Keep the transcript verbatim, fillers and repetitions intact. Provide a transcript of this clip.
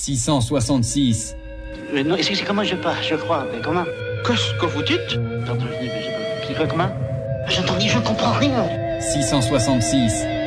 six cent soixante-six. Euh, non, c'est comment je pars, je crois. Mais comment? Qu'est-ce que vous dites? Pardon, je- je- c'est quoi, comment? J'entends dire, je comprends rien. six cent soixante-six.